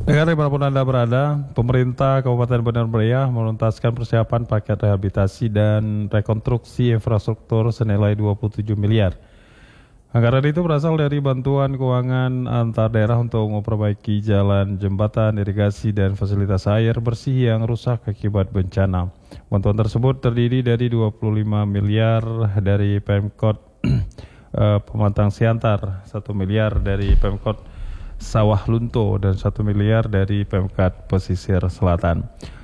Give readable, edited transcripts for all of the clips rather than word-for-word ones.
Negara dimanapun Anda berada, pemerintah Kabupaten Benar Meriah menuntaskan persiapan paket rehabilitasi dan rekonstruksi infrastruktur senilai 27 miliar. Anggaran itu berasal dari bantuan keuangan antar daerah untuk memperbaiki jalan, jembatan, irigasi, dan fasilitas air bersih yang rusak akibat bencana. Bantuan tersebut terdiri dari 25 miliar dari Pemkot Pematang Siantar, 1 miliar dari Pemkot Sawah Lunto, dan 1 miliar dari Pemkat Pesisir Selatan.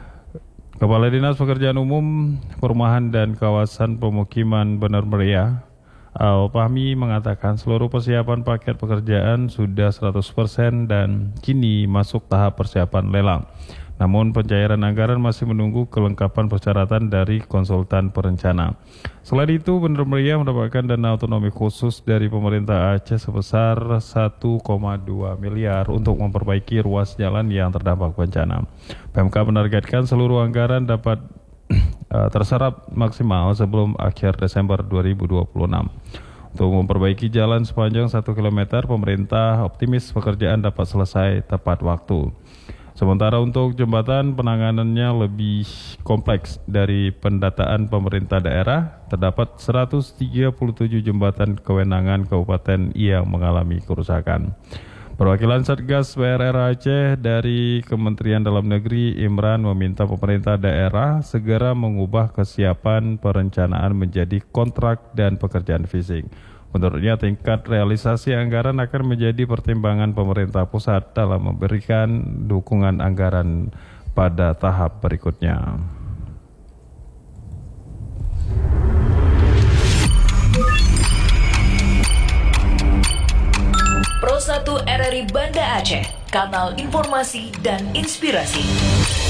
Kepala Dinas Pekerjaan Umum, Perumahan dan Kawasan Pemukiman Benar Meriah, Al-Fahmi, mengatakan seluruh persiapan paket pekerjaan sudah 100% dan kini masuk tahap persiapan lelang. Namun pencairan anggaran masih menunggu kelengkapan persyaratan dari konsultan perencana. Selain itu, Benar Meriah mendapatkan dana otonomi khusus dari pemerintah Aceh sebesar 1,2 miliar untuk memperbaiki ruas jalan yang terdampak bencana. PMK menargetkan seluruh anggaran dapat terserap maksimal sebelum akhir Desember 2026. Untuk memperbaiki jalan sepanjang 1 km, pemerintah optimis pekerjaan dapat selesai tepat waktu. Sementara untuk jembatan, penanganannya lebih kompleks. Dari pendataan pemerintah daerah, terdapat 137 jembatan kewenangan kabupaten yang mengalami kerusakan. Perwakilan Satgas PRR Aceh dari Kementerian Dalam Negeri, Imran, meminta pemerintah daerah segera mengubah kesiapan perencanaan menjadi kontrak dan pekerjaan fisik. Menurutnya, tingkat realisasi anggaran akan menjadi pertimbangan pemerintah pusat dalam memberikan dukungan anggaran pada tahap berikutnya. Pro 1 RRI Banda Aceh, kanal informasi dan inspirasi.